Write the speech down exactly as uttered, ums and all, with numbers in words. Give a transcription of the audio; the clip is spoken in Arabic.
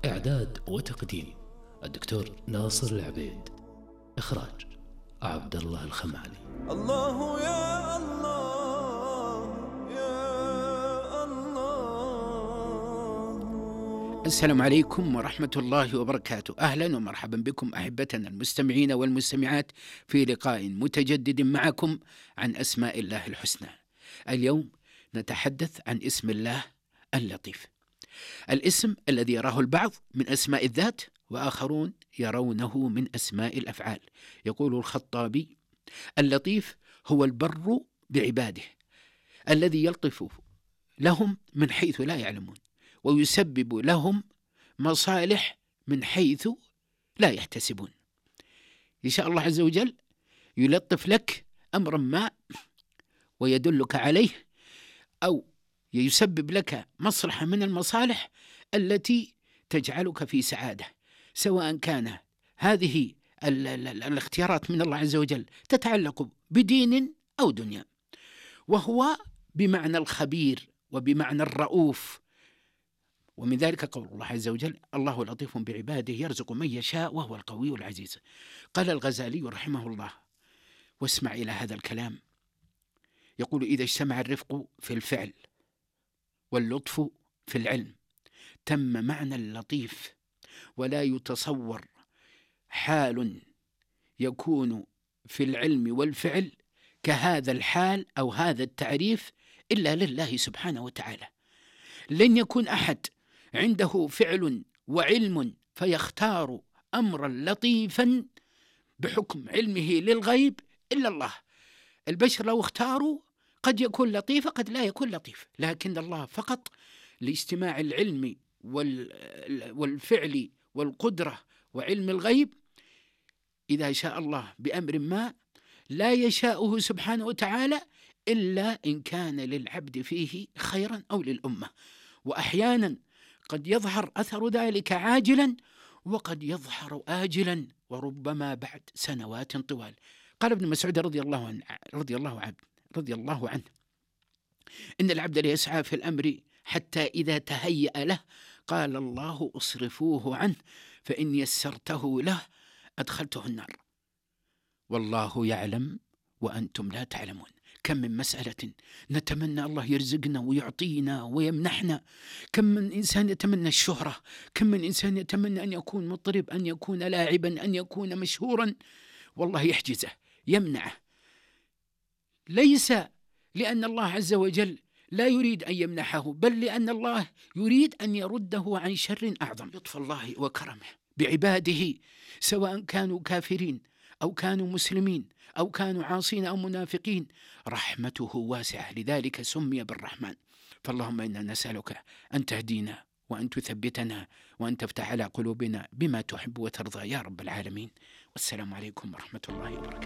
إعداد وتقديم الدكتور ناصر العبيد. إخراج عبد الله الخمعلي. الله يا الله يا الله. السلام عليكم ورحمة الله وبركاته. أهلا ومرحبا بكم أحبتنا المستمعين والمستمعات في لقاء متجدد معكم عن أسماء الله الحسنى. اليوم نتحدث عن اسم الله اللطيف، الاسم الذي يراه البعض من أسماء الذات وآخرون يرونه من أسماء الأفعال. يقول الخطابي: اللطيف هو البر بعباده الذي يلطف لهم من حيث لا يعلمون ويسبب لهم مصالح من حيث لا يحتسبون. إن شاء الله عز وجل يلطف لك أمرا ما ويدلك عليه، أو يسبب لك مصلحة من المصالح التي تجعلك في سعادة، سواء كان هذه ال ال ال الاختيارات من الله عز وجل تتعلق بدين أو دنيا. وهو بمعنى الخبير وبمعنى الرؤوف، ومن ذلك قول الله عز وجل: الله لطيف بعباده يرزق من يشاء وهو القوي العزيز. قال الغزالي رحمه الله، واسمع إلى هذا الكلام، يقول: إذا اجتمع الرفق في الفعل واللطف في العلم تم معنى اللطيف، ولا يتصور حال يكون في العلم والفعل كهذا الحال أو هذا التعريف إلا لله سبحانه وتعالى. لن يكون أحد عنده فعل وعلم فيختار أمرا لطيفا بحكم علمه للغيب إلا الله. البشر لو اختاروا قد يكون لطيف قد لا يكون لطيف، لكن الله فقط لاجتماع العلم والفعل والقدرة وعلم الغيب، إذا شاء الله بأمر ما لا يشاءه سبحانه وتعالى إلا إن كان للعبد فيه خيرا أو للأمة. وأحيانا قد يظهر أثر ذلك عاجلا وقد يظهر آجلا، وربما بعد سنوات طوال. قال ابن مسعود رضي الله عنه رضي الله عنه رضي الله عنه إن العبد ليسعى في الأمر حتى إذا تهيأ له قال الله: اصرفوه عنه فإن يسرته له أدخلته النار والله يعلم وأنتم لا تعلمون. كم من مسألة نتمنى الله يرزقنا ويعطينا ويمنحنا، كم من إنسان يتمنى الشهرة، كم من إنسان يتمنى أن يكون مطرب، أن يكون لاعبا، أن يكون مشهورا، والله يحجزه يمنعه، ليس لأن الله عز وجل لا يريد أن يمنحه، بل لأن الله يريد أن يرده عن شر أعظم. لطف الله وكرمه بعباده سواء كانوا كافرين أو كانوا مسلمين أو كانوا عاصين أو منافقين، رحمته واسعة، لذلك سمي بالرحمن. فاللهم إنا نسألك أن تهدينا وأن تثبتنا وأن تفتح على قلوبنا بما تحب وترضى يا رب العالمين. والسلام عليكم ورحمة الله وبركاته.